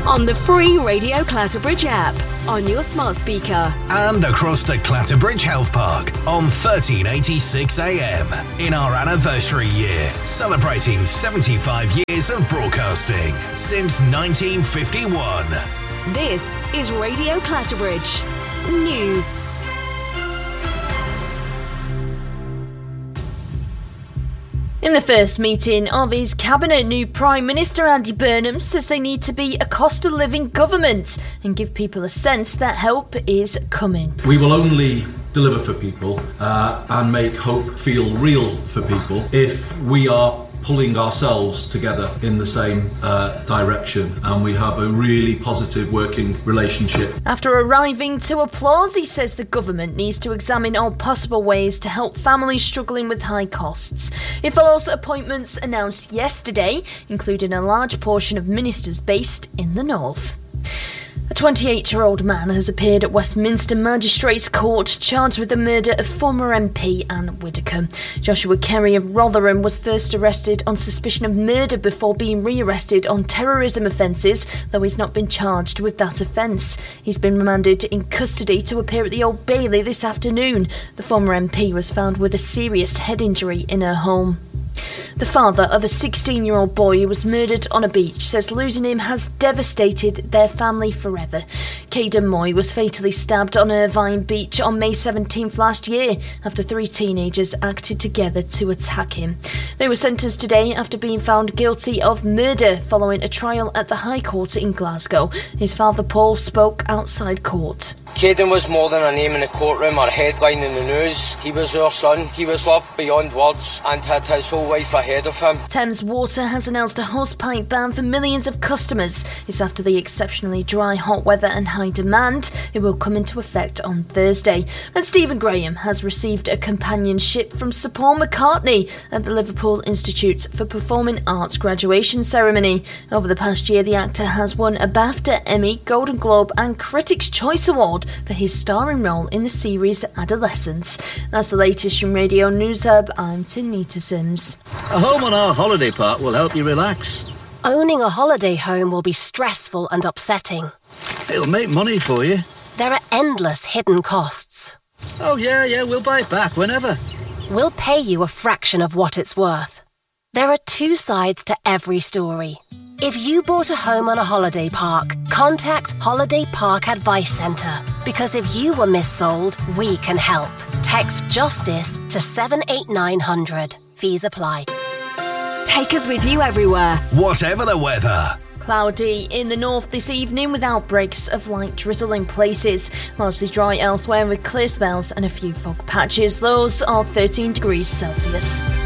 on the free Radio Clatterbridge app, on your smart speaker, and across the Clatterbridge Health Park on 1386 AM in our anniversary year, celebrating 75 years of broadcasting since 1951. This is Radio Clatterbridge News. In the first meeting of his cabinet, new Prime Minister Andy Burnham says they need to be a cost-of-living government and give people a sense that help is coming. We will only deliver for people and make hope feel real for people if we are pulling ourselves together in the same direction, and we have a really positive working relationship. After arriving to applause, he says the government needs to examine all possible ways to help families struggling with high costs. It follows appointments announced yesterday, including a large portion of ministers based in the north. A 28-year-old man has appeared at Westminster Magistrates Court charged with the murder of former MP Anne Widdecombe. Joshua Kerry of Rotherham was first arrested on suspicion of murder before being re-arrested on terrorism offences, though he's not been charged with that offence. He's been remanded in custody to appear at the Old Bailey this afternoon. The former MP was found with a serious head injury in her home. The father of a 16-year-old boy who was murdered on a beach says losing him has devastated their family forever. Caden Moy was fatally stabbed on Irvine Beach on May 17th last year after 3 teenagers acted together to attack him. They were sentenced today after being found guilty of murder following a trial at the High Court in Glasgow. His father Paul spoke outside court. Caden was more than a name in the courtroom or a headline in the news. He was our son. He was loved beyond words and had his whole life ahead of him. Thames Water has announced a hosepipe ban for millions of customers. It's after the exceptionally dry hot weather and high demand. It will come into effect on Thursday. And Stephen Graham has received a companionship from Sir Paul McCartney at the Liverpool Institute for Performing Arts graduation ceremony. Over the past year, the actor has won a BAFTA, Emmy, Golden Globe and Critics' Choice Award for his starring role in the series Adolescence. That's the latest from Radio News Hub. I'm Tanita Sims. A home on our holiday park will help you relax. Owning a holiday home will be stressful and upsetting. It'll make money for you. There are endless hidden costs. Oh yeah, we'll buy it back whenever. We'll pay you a fraction of what it's worth. There are 2 sides to every story. If you bought a home on a holiday park, contact Holiday Park Advice Centre. Because if you were missold, we can help. Text JUSTICE to 78900. Fees apply. Take us with you everywhere, whatever the weather. Cloudy in the north this evening with outbreaks of light drizzle in places. Largely dry elsewhere with clear spells and a few fog patches. Those are 13 degrees Celsius.